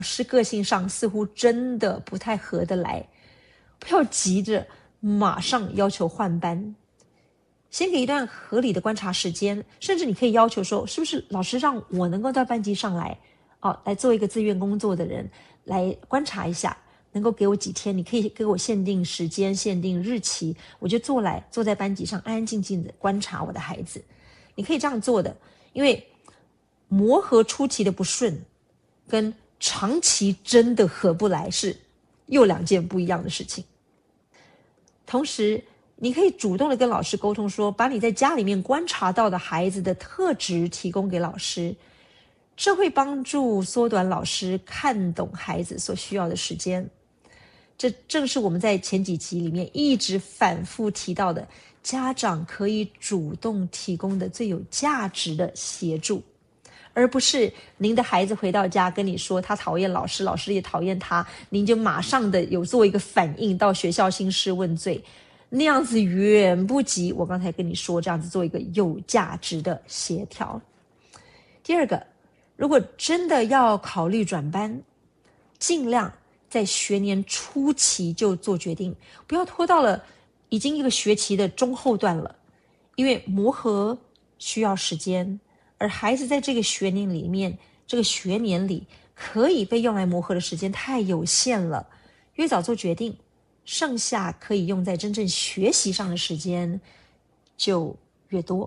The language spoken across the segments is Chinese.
师个性上似乎真的不太合得来，不要急着马上要求换班，先给一段合理的观察时间，甚至你可以要求说，是不是老师让我能够到班级上来，来做一个自愿工作的人，来观察一下，能够给我几天，你可以给我限定时间、限定日期，我就坐在班级上安安静静的观察我的孩子。你可以这样做的，因为磨合初期的不顺跟长期真的合不来是又两件不一样的事情。同时你可以主动的跟老师沟通说，把你在家里面观察到的孩子的特质提供给老师，这会帮助缩短老师看懂孩子所需要的时间。这正是我们在前几集里面一直反复提到的，家长可以主动提供的最有价值的协助，而不是您的孩子回到家跟你说他讨厌老师，老师也讨厌他，您就马上的有做一个反应到学校兴师问罪，那样子远不及我刚才跟你说这样子做一个有价值的协调。第二个，如果真的要考虑转班，尽量在学年初期就做决定，不要拖到了已经一个学期的中后段了，因为磨合需要时间，而孩子在这个学年里可以被用来磨合的时间太有限了，越早做决定，剩下可以用在真正学习上的时间就越多。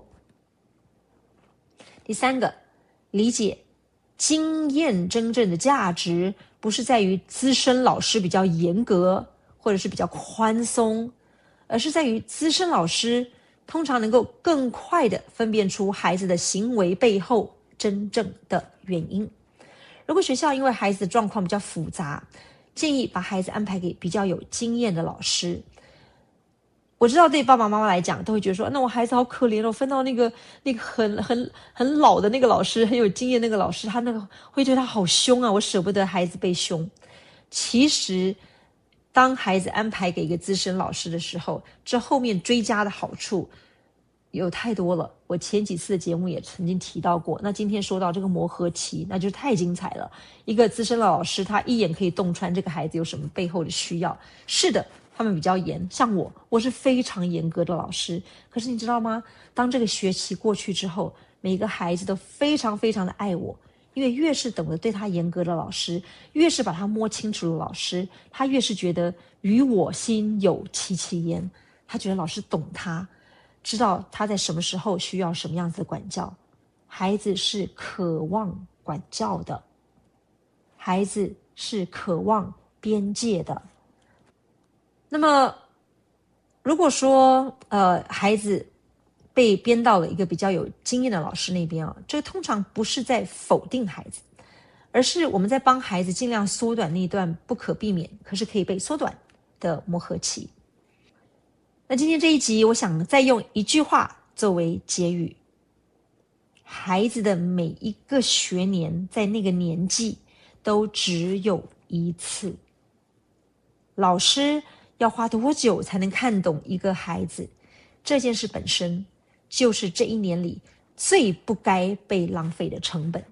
第三个，理解经验真正的价值不是在于资深老师比较严格或者是比较宽松，而是在于资深老师通常能够更快地分辨出孩子的行为背后真正的原因。如果学校因为孩子的状况比较复杂，建议把孩子安排给比较有经验的老师。我知道对爸爸妈妈来讲都会觉得说，那我孩子好可怜哦，分到那个很老的那个老师，很有经验那个老师，他那个会对他好凶啊，我舍不得孩子被凶。其实当孩子安排给一个资深老师的时候，这后面追加的好处有太多了，我前几次的节目也曾经提到过。那今天说到这个磨合期，那就太精彩了。一个资深的老师，他一眼可以洞穿这个孩子有什么背后的需要。是的，他们比较严，像我是非常严格的老师。可是你知道吗？当这个学期过去之后，每个孩子都非常非常的爱我，因为越是懂得对他严格的老师，越是把他摸清楚的老师，他越是觉得与我心有戚戚焉。他觉得老师懂他，知道他在什么时候需要什么样子的管教。孩子是渴望管教的，孩子是渴望边界的。那么如果说孩子被编到了一个比较有经验的老师那边这通常不是在否定孩子，而是我们在帮孩子尽量缩短那段不可避免可是可以被缩短的磨合期。那今天这一集我想再用一句话作为结语，孩子的每一个学年在那个年纪都只有一次，老师要花多久才能看懂一个孩子，这件事本身就是这一年里最不该被浪费的成本。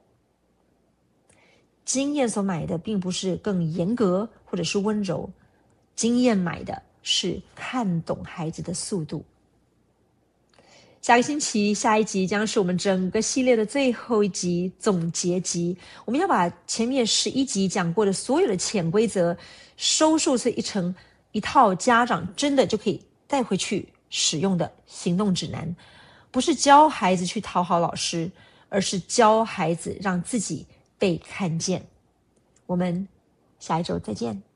经验所买的并不是更严格或者是温柔，经验买的是看懂孩子的速度。下个星期下一集将是我们整个系列的最后一集总结集，我们要把前面11集讲过的所有的潜规则收束成一套家长真的就可以带回去使用的行动指南，不是教孩子去讨好老师，而是教孩子让自己被看见。我们下一周再见。